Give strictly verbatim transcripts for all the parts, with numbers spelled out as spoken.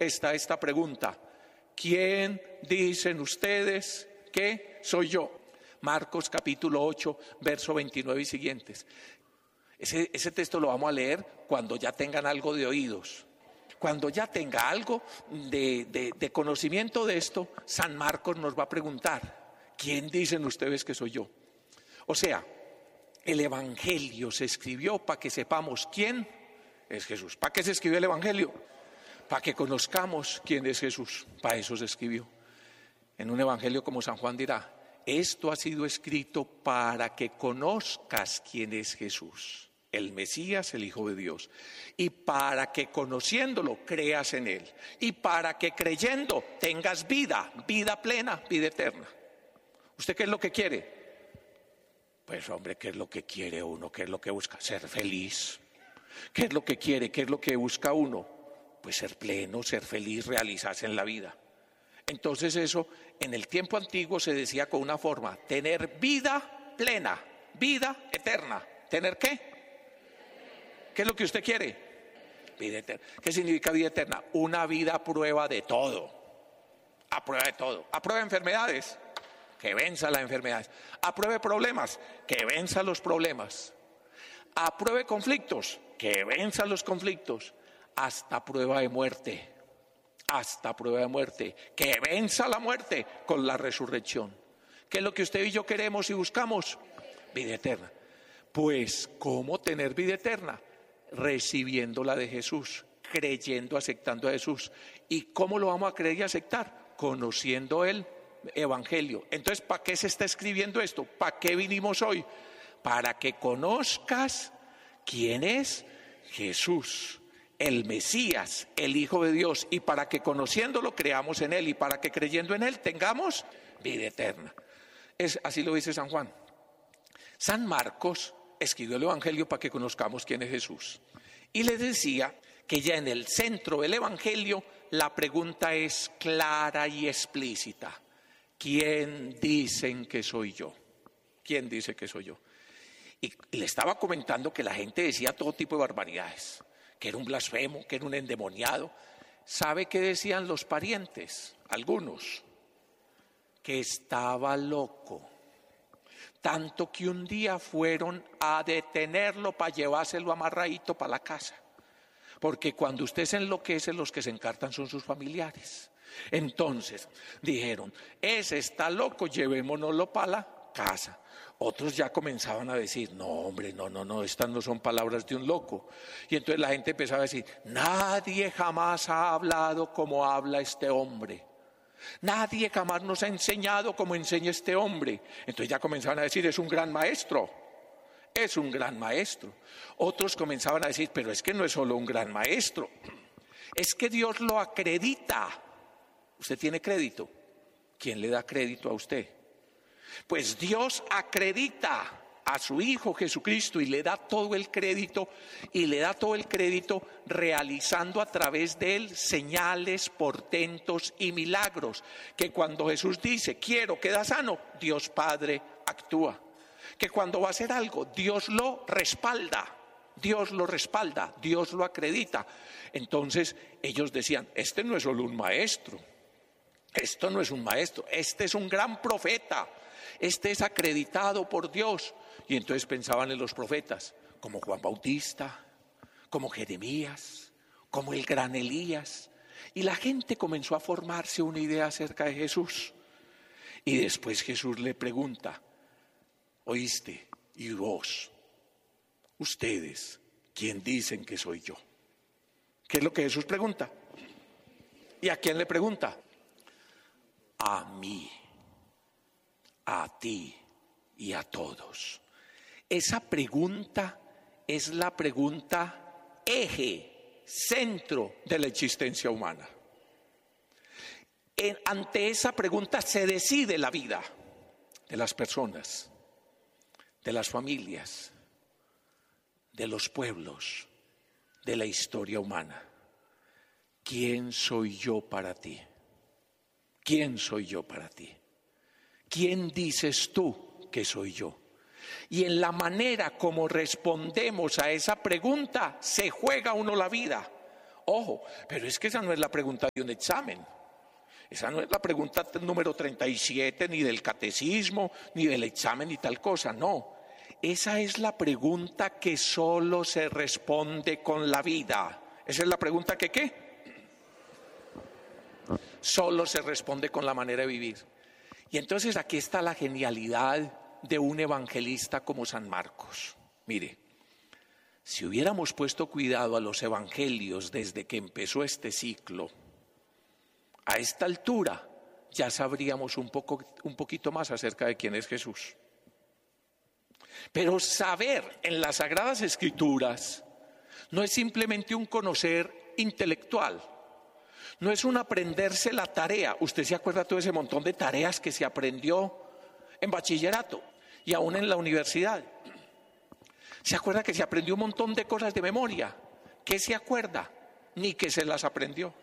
está esta pregunta: ¿quién dicen ustedes que soy yo? Marcos capítulo ocho, verso veintinueve y siguientes. Ese, ese texto lo vamos a leer cuando ya tengan algo de oídos. Cuando ya tenga algo de, de, de conocimiento de esto, San Marcos nos va a preguntar: ¿quién dicen ustedes que soy yo? O sea, el Evangelio se escribió para que sepamos quién es Jesús. ¿Para qué se escribió el Evangelio? Para que conozcamos quién es Jesús. Para eso se escribió. En un Evangelio como San Juan dirá: esto ha sido escrito para que conozcas quién es Jesús, el Mesías, el Hijo de Dios, y para que conociéndolo creas en Él, y para que creyendo tengas vida, vida plena, vida eterna. ¿Usted qué es lo que quiere? Pues hombre, ¿qué es lo que quiere uno? ¿Qué es lo que busca? Ser feliz. ¿Qué es lo que quiere? ¿Qué es lo que busca uno? Pues ser pleno, ser feliz, realizarse en la vida. Entonces eso en el tiempo antiguo se decía con una forma: tener vida plena, vida eterna. ¿Tener qué? ¿Qué es lo que usted quiere? Vida eterna. ¿Qué significa vida eterna? Una vida a prueba de todo. A prueba de todo. A prueba de enfermedades. Que venza las enfermedades. A prueba de problemas. Que venza los problemas. A prueba de conflictos. Que venza los conflictos. Hasta prueba de muerte. Hasta prueba de muerte. Que venza la muerte con la resurrección. ¿Qué es lo que usted y yo queremos y buscamos? Vida eterna. Pues, ¿cómo tener vida eterna? Recibiéndola de Jesús, creyendo, aceptando a Jesús. ¿Y cómo lo vamos a creer y aceptar? Conociendo el Evangelio. Entonces, ¿para qué se está escribiendo esto? ¿Para qué vinimos hoy? Para que conozcas quién es Jesús, el Mesías, el Hijo de Dios, y para que conociéndolo creamos en Él, y para que creyendo en Él tengamos vida eterna. Es, así lo dice San Juan. San Marcos escribió el Evangelio para que conozcamos quién es Jesús. Y les decía que ya en el centro del Evangelio la pregunta es clara y explícita: ¿quién dicen que soy yo? ¿Quién dice que soy yo? Y le estaba comentando que la gente decía todo tipo de barbaridades, que era un blasfemo, que era un endemoniado. ¿Sabe qué decían los parientes? Algunos: que estaba loco. Tanto que un día fueron a detenerlo para llevárselo amarradito para la casa. Porque cuando usted se enloquece, los que se encartan son sus familiares. Entonces dijeron: ese está loco, llevémonoslo para la casa. Otros ya comenzaban a decir: no, hombre, no, no, no, estas no son palabras de un loco. Y entonces la gente empezaba a decir: nadie jamás ha hablado como habla este hombre. Nadie jamás nos ha enseñado como enseña este hombre. Entonces ya comenzaban a decir: es un gran maestro, es un gran maestro. Otros comenzaban a decir: pero es que no es solo un gran maestro, es que Dios lo acredita. ¿Usted tiene crédito? ¿Quién le da crédito a usted? Pues Dios acredita a su Hijo Jesucristo y le da todo el crédito, y le da todo el crédito realizando a través de él señales, portentos y milagros, que cuando Jesús dice: quiero, queda sano, Dios Padre actúa. Que cuando va a hacer algo, Dios lo respalda, Dios lo respalda, Dios lo acredita. Entonces ellos decían: este no es solo un maestro, esto no es un maestro, este es un gran profeta, este es acreditado por Dios. Y entonces pensaban en los profetas, como Juan Bautista, como Jeremías, como el gran Elías. Y la gente comenzó a formarse una idea acerca de Jesús. Y después Jesús le pregunta: oíste, y vos, ustedes, ¿quién dicen que soy yo? ¿Qué es lo que Jesús pregunta? ¿Y a quién le pregunta? A mí, a ti y a todos. Esa pregunta es la pregunta eje, centro de la existencia humana. En, ante esa pregunta se decide la vida de las personas, de las familias, de los pueblos, de la historia humana. ¿Quién soy yo para ti? ¿Quién soy yo para ti? ¿Quién dices tú que soy yo? Y en la manera como respondemos a esa pregunta se juega uno la vida Ojo, pero es que esa no es la pregunta de un examen. Esa no es la pregunta número treinta y siete, ni del catecismo, ni del examen, ni tal cosa, no. Esa es la pregunta que solo se responde con la vida. Esa es la pregunta que, ¿qué? Solo se responde con la manera de vivir. Y entonces aquí está la genialidad de un evangelista como San Marcos. Mire, si hubiéramos puesto cuidado a los evangelios desde que empezó este ciclo, a esta altura ya sabríamos un poco, un poquito más acerca de quién es Jesús. Pero saber en las Sagradas Escrituras no es simplemente un conocer intelectual, no es un aprenderse la tarea. Usted se acuerda de todo ese montón de tareas que se aprendió en bachillerato y aún en la universidad. ¿Se acuerda que se aprendió un montón de cosas de memoria? ¿Qué se acuerda? Ni que se las aprendió.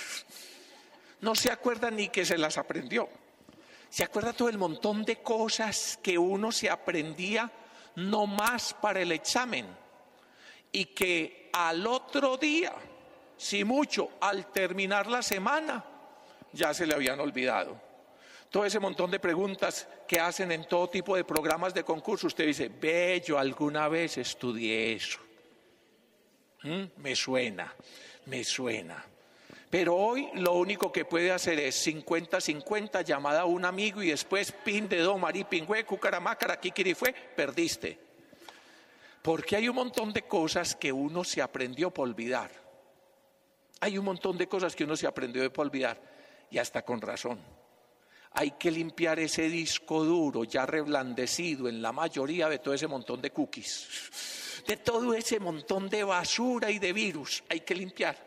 No se acuerda ni que se las aprendió. ¿Se acuerda todo el montón de cosas que uno se aprendía no más para el examen? Y que al otro día, si mucho, al terminar la semana, ya se le habían olvidado. Todo ese montón de preguntas que hacen en todo tipo de programas de concurso, usted dice, ve, yo alguna vez estudié eso. ¿Mm? Me suena, me suena. Pero hoy lo único que puede hacer es cincuenta cincuenta, llamada a un amigo y después pin de do, marí, pingüe, cucaramácara, kikirifue, perdiste. Porque hay un montón de cosas que uno se aprendió por olvidar. Hay un montón de cosas que uno se aprendió por olvidar y hasta con razón. Hay que limpiar ese disco duro ya reblandecido en la mayoría de todo ese montón de cookies, de todo ese montón de basura y de virus. Hay que limpiar.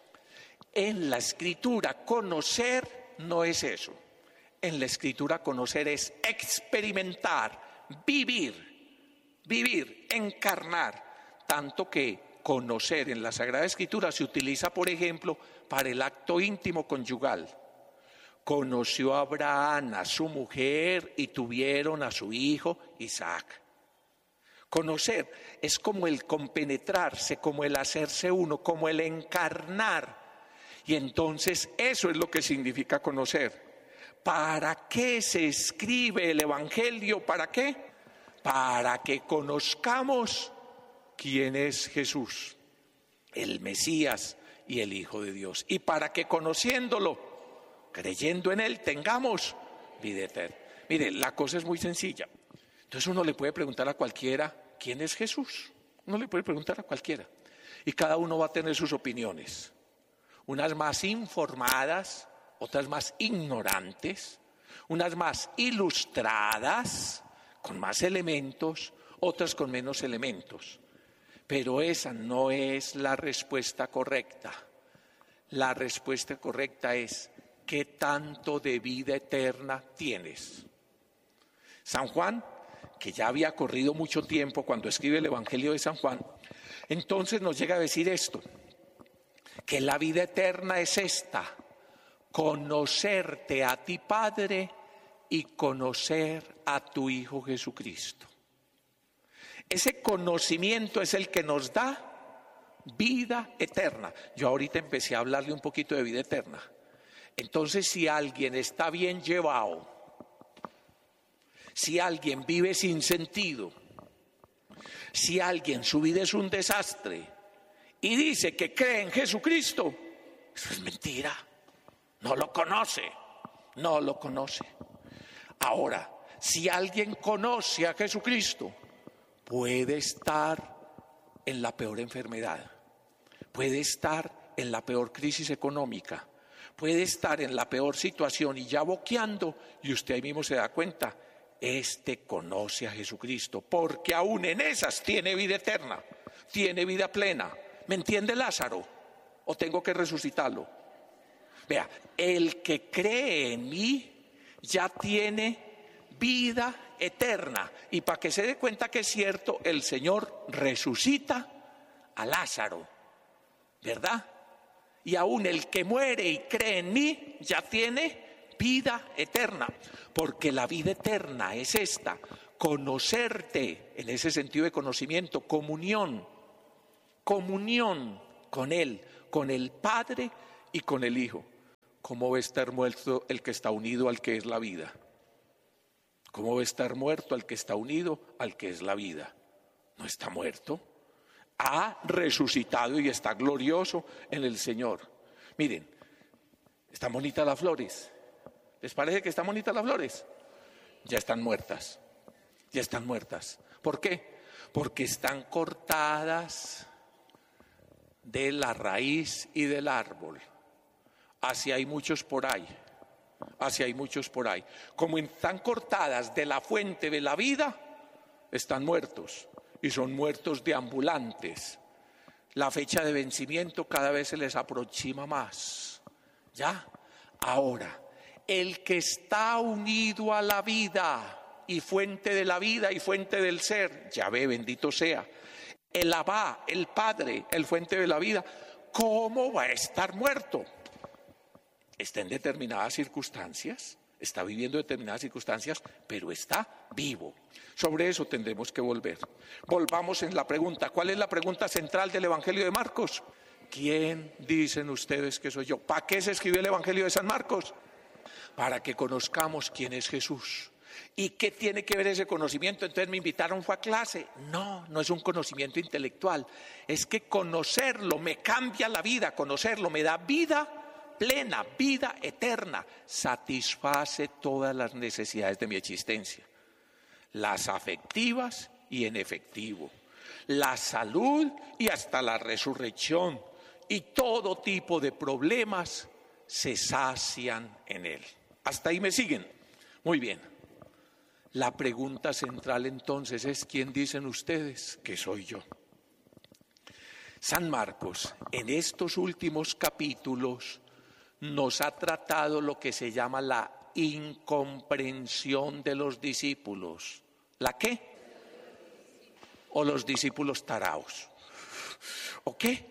En la Escritura, conocer no es eso. En la Escritura, conocer es experimentar, vivir, vivir, encarnar. Tanto que conocer en la Sagrada Escritura se utiliza, por ejemplo, para el acto íntimo conyugal. Conoció a Abraham, a su mujer, y tuvieron a su hijo Isaac. Conocer es como el compenetrarse, como el hacerse uno, como el encarnar. Y entonces eso es lo que significa conocer. ¿Para qué se escribe el Evangelio? ¿Para qué? Para que conozcamos quién es Jesús, el Mesías y el Hijo de Dios. Y para que conociéndolo, creyendo en Él, tengamos vida eterna. Mire, la cosa es muy sencilla. Entonces uno le puede preguntar a cualquiera, ¿quién es Jesús? Uno le puede preguntar a cualquiera. Y cada uno va a tener sus opiniones. Unas más informadas, otras más ignorantes, unas más ilustradas, con más elementos, otras con menos elementos. Pero esa no es la respuesta correcta. La respuesta correcta es, ¿qué tanto de vida eterna tienes? San Juan, que ya había corrido mucho tiempo cuando escribe el Evangelio de San Juan, entonces nos llega a decir esto, que la vida eterna es esta, conocerte a ti, Padre, y conocer a tu Hijo Jesucristo. Ese conocimiento es el que nos da vida eterna. Yo ahorita empecé a hablarle un poquito de vida eterna. Entonces, si alguien está bien llevado, si alguien vive sin sentido, si alguien su vida es un desastre y dice que cree en Jesucristo, eso es mentira. No lo conoce, no lo conoce. Ahora, si alguien conoce a Jesucristo, puede estar en la peor enfermedad, puede estar en la peor crisis económica, puede estar en la peor situación y ya boqueando, y usted ahí mismo se da cuenta, este conoce a Jesucristo, porque aún en esas tiene vida eterna, tiene vida plena. ¿Me entiende Lázaro? ¿O tengo que resucitarlo? Vea, el que cree en mí ya tiene vida eterna. Y para que se dé cuenta que es cierto, el Señor resucita a Lázaro, ¿verdad? Y aún el que muere y cree en mí ya tiene vida eterna. Porque la vida eterna es esta, conocerte, en ese sentido de conocimiento, comunión. Comunión con Él, con el Padre y con el Hijo. ¿Cómo va a estar muerto el que está unido al que es la vida? ¿Cómo va a estar muerto el que está unido al que es la vida? No está muerto. Ha resucitado y está glorioso en el Señor. Miren, están bonitas las flores. ¿Les parece que están bonitas las flores? Ya están muertas. Ya están muertas. ¿Por qué? Porque están cortadas de la raíz y del árbol. Así hay muchos por ahí. Así hay muchos por ahí. Como están cortadas de la fuente de la vida, están muertos. Y son muertos deambulantes. La fecha de vencimiento cada vez se les aproxima más. ¿Ya? Ahora, el que está unido a la vida y fuente de la vida y fuente del ser, Yahvé, bendito sea, el Abba, el Padre, el fuente de la vida, ¿cómo va a estar muerto? Está en determinadas circunstancias, está viviendo determinadas circunstancias, pero está vivo. Sobre eso tendremos que volver. Volvamos en la pregunta. ¿Cuál es la pregunta central del Evangelio de Marcos? ¿Quién dicen ustedes que soy yo? ¿Para qué se escribió el Evangelio de San Marcos? Para que conozcamos quién es Jesús. ¿Y qué tiene que ver ese conocimiento? Entonces me invitaron, fue a clase. No, no es un conocimiento intelectual. Es que conocerlo me cambia la vida. Conocerlo me da vida plena, vida eterna. Satisface todas las necesidades de mi existencia. Las afectivas y en efectivo. La salud y hasta la resurrección. Y todo tipo de problemas se sacian en él. ¿Hasta ahí me siguen? Muy bien. La pregunta central entonces es: ¿quién dicen ustedes que soy yo? San Marcos, en estos últimos capítulos, nos ha tratado lo que se llama la incomprensión de los discípulos. ¿La qué? O los discípulos taraos. ¿O qué?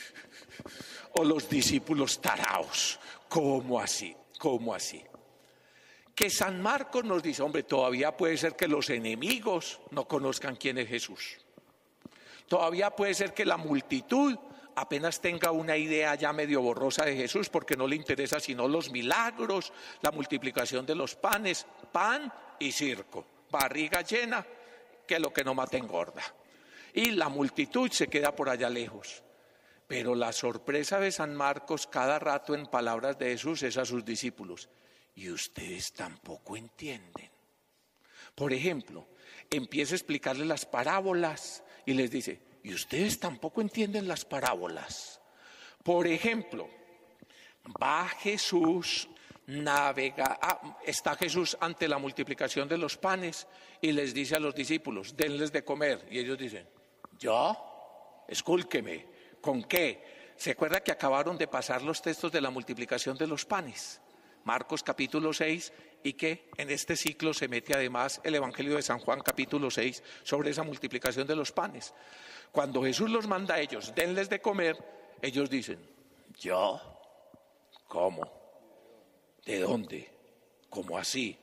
O los discípulos taraos. ¿Cómo así? ¿Cómo así? Que San Marcos nos dice, hombre, todavía puede ser que los enemigos no conozcan quién es Jesús. Todavía puede ser que la multitud apenas tenga una idea ya medio borrosa de Jesús, porque no le interesa sino los milagros, la multiplicación de los panes, pan y circo, barriga llena, que lo que no mata engorda. Y la multitud se queda por allá lejos. Pero la sorpresa de San Marcos cada rato en palabras de Jesús es a sus discípulos: y ustedes tampoco entienden. Por ejemplo, empieza a explicarles las parábolas y les dice: y ustedes tampoco entienden las parábolas. Por ejemplo, va Jesús, navega, ah, está Jesús ante la multiplicación de los panes y les dice a los discípulos: denles de comer. Y ellos dicen: ¿yo? Escúlqueme. ¿Con qué? ¿Se acuerda que acabaron de pasar los textos de la multiplicación de los panes? Marcos capítulo seis, y que en este ciclo se mete además el Evangelio de San Juan capítulo seis sobre esa multiplicación de los panes. Cuando Jesús los manda a ellos, denles de comer, ellos dicen: ¿yo? ¿Cómo? ¿De dónde? ¿Cómo así?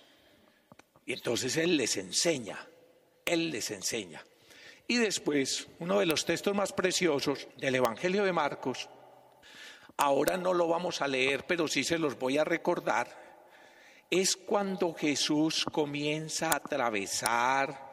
Y entonces Él les enseña, Él les enseña. Y después, uno de los textos más preciosos del Evangelio de Marcos, ahora no lo vamos a leer, pero sí se los voy a recordar, es cuando Jesús comienza a atravesar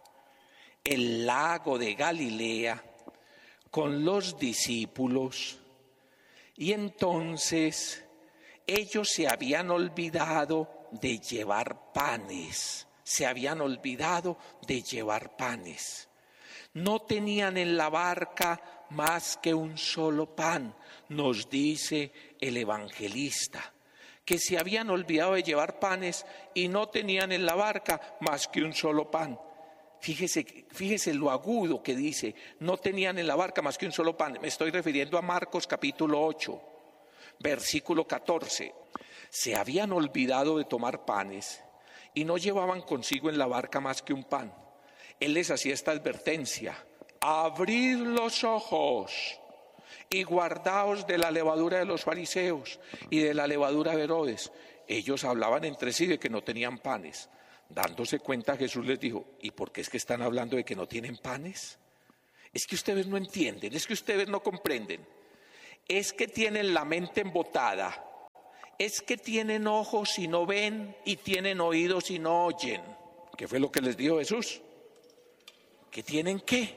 el lago de Galilea con los discípulos, y entonces ellos se habían olvidado de llevar panes, se habían olvidado de llevar panes. No tenían en la barca más que un solo pan, nos dice el evangelista, que se habían olvidado de llevar panes y no tenían en la barca más que un solo pan. Fíjese, fíjese lo agudo que dice, no tenían en la barca más que un solo pan. Me estoy refiriendo a Marcos capítulo ocho, versículo catorce. Se habían olvidado de tomar panes y no llevaban consigo en la barca más que un pan. Él les hacía esta advertencia: abrid los ojos y guardaos de la levadura de los fariseos y de la levadura de Herodes. Ellos hablaban entre sí de que no tenían panes. Dándose cuenta, Jesús les dijo: ¿y por qué es que están hablando de que no tienen panes? Es que ustedes no entienden, es que ustedes no comprenden. es que tienen la mente embotada, es que tienen ojos y no ven y tienen oídos y no oyen. ¿Qué fue lo que les dijo Jesús? ¿Que tienen qué?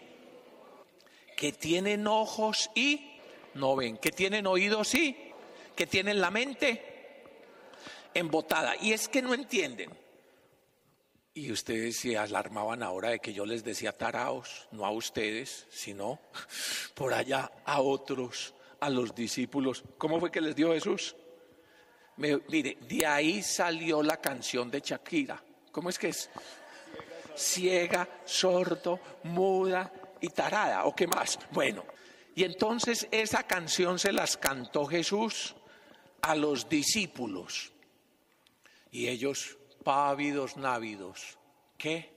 Que tienen ojos y no ven, que tienen oídos y que tienen la mente embotada. Y es que no entienden. Y ustedes se alarmaban ahora de que yo les decía taraos, no a ustedes, sino por allá a otros, a los discípulos. ¿Cómo fue que les dio Jesús? Me, mire, de ahí salió la canción de Shakira. ¿Cómo es que es? Ciega, sordo, muda y tarada, ¿o qué más? Bueno, y entonces esa canción se las cantó Jesús a los discípulos. Y ellos, pávidos, návidos. ¿Qué?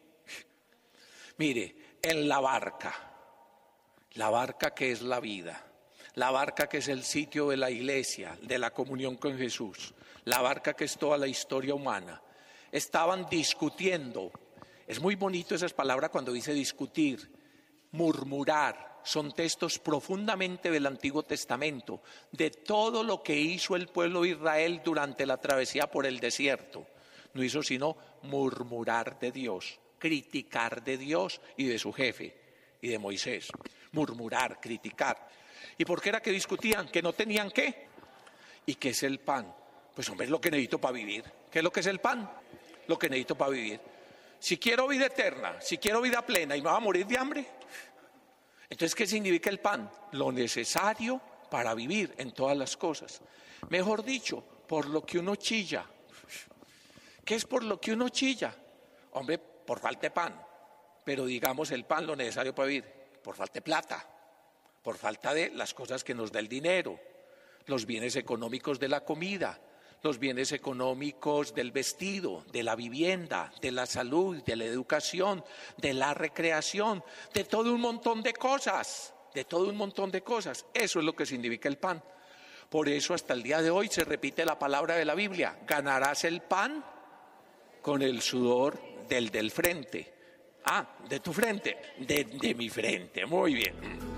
Mire, en la barca, la barca que es la vida, la barca que es el sitio de la iglesia, de la comunión con Jesús, la barca que es toda la historia humana, estaban discutiendo. Es muy bonito esas palabras cuando dice discutir, murmurar. Son textos profundamente del Antiguo Testamento, de todo lo que hizo el pueblo de Israel durante la travesía por el desierto. No hizo sino murmurar de Dios, criticar de Dios y de su jefe y de Moisés. Murmurar, criticar. ¿Y por qué era que discutían? ¿Que no tenían qué? ¿Y qué es el pan? Pues hombre, es lo que necesito para vivir. ¿Qué es lo que es el pan? Lo que necesito para vivir. Si quiero vida eterna, si quiero vida plena y me voy a morir de hambre, entonces, ¿qué significa el pan? Lo necesario para vivir en todas las cosas. Mejor dicho, por lo que uno chilla. ¿Qué es por lo que uno chilla? Hombre, por falta de pan. Pero digamos el pan, lo necesario para vivir, por falta de plata, por falta de las cosas que nos da el dinero, los bienes económicos de la comida, los bienes económicos del vestido, de la vivienda, de la salud, de la educación, de la recreación, de todo un montón de cosas, de todo un montón de cosas. Eso es lo que significa el pan. Por eso hasta el día de hoy se repite la palabra de la Biblia: ganarás el pan con el sudor del del frente. Ah, de tu frente, de, de mi frente, muy bien.